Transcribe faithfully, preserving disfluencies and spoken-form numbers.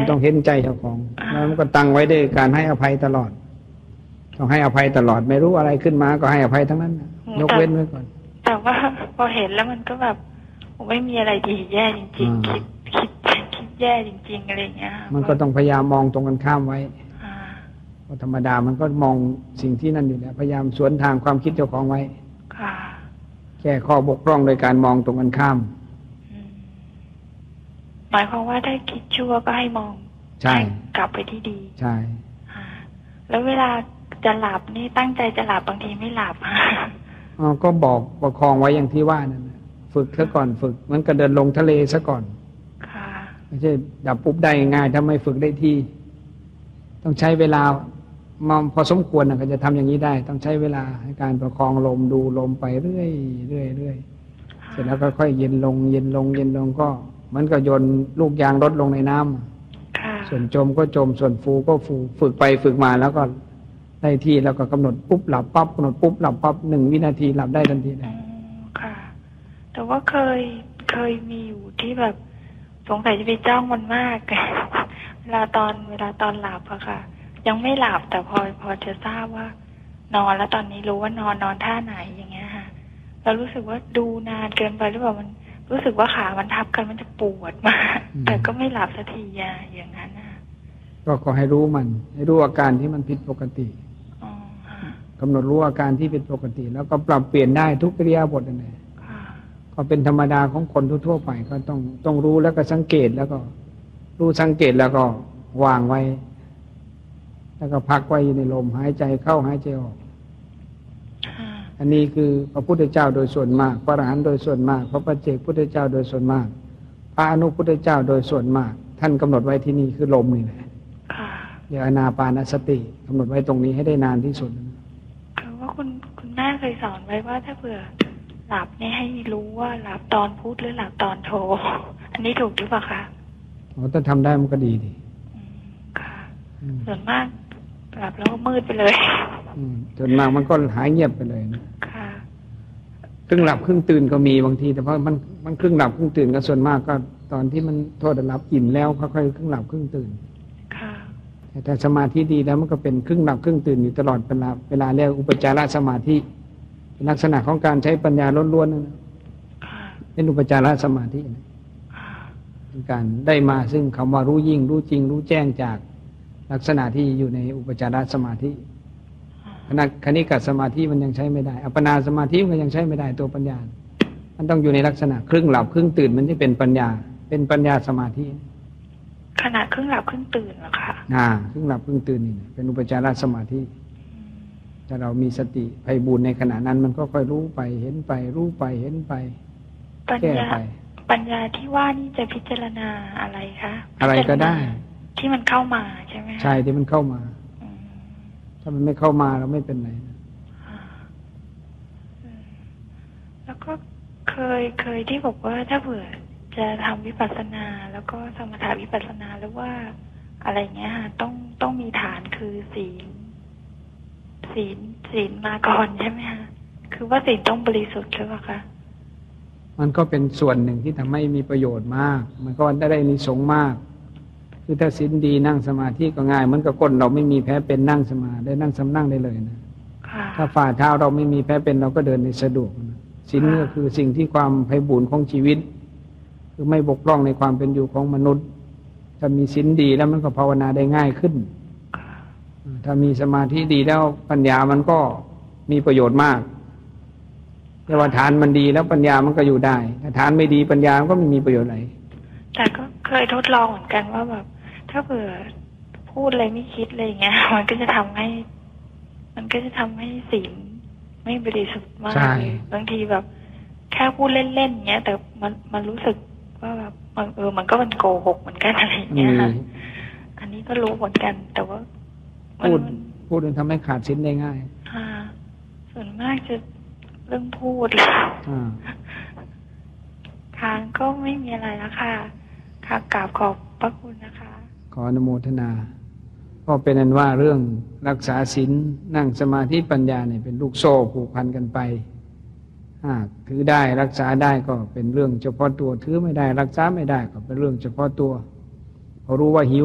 ต้องเห็นใจเจ้าของแล้วมันก็ตั้งไว้ด้วยการให้อภัยตลอดต้องให้อภัยตลอดไม่รู้อะไรขึ้นมาก็ให้อภัยทั้งนั้นยกเว้นไว้ก่อนแต่ว่าพอเห็นแล้วมันก็แบบไม่มีอะไรดีแย่จริงๆคิดคิดคิดแย่จริงๆอะไรอย่างเงี้ยมันก็ต้องพยายามมองตรงกันข้ามไว้เพราะธรรมดามันก็มองสิ่งที่นั่นอยู่แล้วพยายามสวนทางความคิดเจ้าของไว้แก้ข้อบกพร่องโดยการมองตรงกันข้ามหมายความว่าถ้าคิดชั่วก็ให้มองใช่กลับไปที่ดีใช่แล้วเวลาจะหลับนี่ตั้งใจจะหลับบางทีไม่หลับอ๋อก็บอกประคองไว้อย่างที่ว่านั่นฝึกซะก่อนฝึกมันก็เดินลงทะเลซะก่อนค่ะไม่ใช่ดับปุ๊บได้ง่ายถ้าไม่ฝึกได้ที่ต้องใช้เวลามาพอสมควรนะก็จะทำอย่างนี้ได้ต้องใช้เวลาในการประคองลมดูลมไปเรื่อยเรื่อยเรื่อยเสร็จแล้วก็ค่อยเย็นลงเย็นลงเย็นลงก็มันก็โยนลูกยางรถลงในน้ำส่วนจมก็จมส่วนฟูก็ฟูฝึกไปฝึกมาแล้วก็ได้ที่แล้วก็กำหนดปุ๊บหลับปั๊บกำหนดปุ๊บหลับปั๊บหนึ่งวินาทีหลับได้ทันทีเลยค่ะแต่ว่าเคยเคยมีอยู่ที่แบบสงสัยจะไปจ้องมันมากเวลาตอนเวลาตอนหลับอะค่ะยังไม่หลับแต่พอพอจะทราบว่านอนแล้วตอนนี้รู้ว่านอนนอนท่าไหนอย่างเงี้ยค่ะเรารู้สึกว่าดูนานเกินไปหรือเปล่ามันรู้สึกว่าขามันทับกันมันจะปวดมากแต่ก็ไม่หลับสักทีอย่างนั้นนะก็ขอให้รู้มันให้รู้อาการที่มันผิดปกติกำหนดรู้อาการที่ผิดปกติแล้วก็ปรับเปลี่ยนได้ทุกอิริยาบถนั่นแหละก็เป็นธรรมดาของคนทั่วๆไปก็ต้องต้องรู้แล้วก็สังเกตแล้วก็รู้สังเกตแล้วก็วางไว้แล้วก็พักไว้ในลมหายใจเข้าหายใจออกอันนี้คือพระพุทธเจ้าโดยส่วนมากพระอรหันต์โดยส่วนมากพระปัจเจกพุทธเจ้าโดยส่วนมากพระอนุพุทธเจ้าโดยส่วนมากท่านกำหนดไว้ที่นี่คือลมนี่แหละอย่างอานาปานสติกำหนดไว้ตรงนี้ให้ได้นานที่สุดคือว่าคุณคุณแม่เคยสอนไว้ว่าถ้าเผื่อหลับนี่ให้รู้ว่าหลับตอนพูดหรือหลับตอนโทรอันนี้ถูกหรือเปล่าคะอ๋อถ้าทำได้มันก็ดีดีค่ะส่วนมากหลับแล้วก็มืดไปเลยส่วนมากมันก็หายเงียบไปเลยนะค่ะครึ่งหลับครึ่งตื่นก็มีบางทีแต่เพราะมันมันครึ่งหลับครึ่งตื่นก็ส่วนมากก็ตอนที่มันโทษหลับอิ่มแล้วค่อยๆครึ่งหลับครึ่งตื่นค่ะแต่สมาธิดีแล้วมันก็เป็นครึ่งหลับครึ่งตื่นอยู่ตลอดเวลาเวลาเรียกอุปจารสมาธิเป็นลักษณะของการใช้ปัญญาล้วนๆนั่นเป็นอุปจารสมาธิเป็นการได้มาซึ่งคำว่ารู้ยิ่งรู้จริงรู้แจ้งจากลักษณะที่อยู่ในอุปจารสมาธิขณะคณิกะสมาธิมันยังใช้ไม่ได้อัปปนาสมาธิมันยังใช้ไม่ได้ตัวปัญญามันต้องอยู่ในลักษณะครึ่งหลับครึ่งตื่นมันจะเป็นปัญญาเป็นปัญญาสมาธิขณะครึ่งหลับครึ่งตื่นเหรอคะอ่าครึ่งหลับครึ่งตื่นนี่เป็นอุปจารสมาธิถ้าเรามีสติไพบูลย์ในขณะนั้นมันก็ค่อยรู้ไปเห็นไปรู้ไปเห็นไปแก้ไปปัญญาที่ว่านี่จะพิจารณาอะไรคะอะไรก็ได้ที่มันเข้ามาใช่ไหมใช่ที่มันเข้ามาถ้ามันไม่เข้ามาเราไม่เป็นไรแล้วก็เคยเคยที่บอกว่าถ้าเผื่อจะทำวิปัสสนาแล้วก็สมถะวิปัสสนาหรือว่าอะไรเงี้ยค่ะต้องต้องมีฐานคือศีลศีลศีลมาก่อนใช่ไหมคะคือว่าศีลต้องบริสุทธิ์หรือเปล่าคะมันก็เป็นส่วนหนึ่งที่ทำให้มีประโยชน์มากมันก็ได้ได้นิสงส์มากคือถ้าศีลดีนั่งสมาธิก็ง่ายเหมือนกับก้นเราไม่มีแพ้เป็นนั่งสมาได้นั่งสำนั่งได้เลยนะถ้าฝ่าเท้าเราไม่มีแพ้เป็นเราก็เดินในสะดวกนะศีลก็คือสิ่งที่ความไพบูลย์ของชีวิตคือไม่บกพร่องในความเป็นอยู่ของมนุษย์ถ้ามีศีลดีแล้วมันก็ภาวนาได้ง่ายขึ้นถ้ามีสมาธิดีแล้วปัญญามันก็มีประโยชน์มากแต่ว่าฐานมันดีแล้วปัญญามันก็อยู่ได้ถ้าฐานไม่ดีปัญญามันก็ไม่มีประโยชน์อะไรแต่ก็เคยทดลองเหมือนกันว่าแบบถ้าเผื่อพูดอะไรไม่คิดอะไรอย่างเงี้ยมันก็จะทำให้มันก็จะทำให้ศีลไม่บริสุทธิ์มากบางทีแบบแค่พูดเล่นๆเงี้ยแต่มันมันรู้สึกว่าแบบมันเออมันก็มันโกหกเหมือนกันอะไรอย่างเงี้ยค่ะอันนี้ก็รู้เหมือนกันแต่ว่าพูดพูดมันทำให้ขาดศีลได้ง่ายค่ะส่วนมากจะเรื่องพูดทางก็ไม่มีอะไรแล้วค่ะค่ะกราบขอบพระคุณนะคะขออนุโมทนาก็เป็นนั้นว่าเรื่องรักษาศีลนั่งสมาธิปัญญาเนี่ยเป็นลูกโซ่ผูกพันกันไปหากถือได้รักษาได้ก็เป็นเรื่องเฉพาะตัวถือไม่ได้รักษาไม่ได้ก็เป็นเรื่องเฉพาะตัวพอรู้ว่าหิว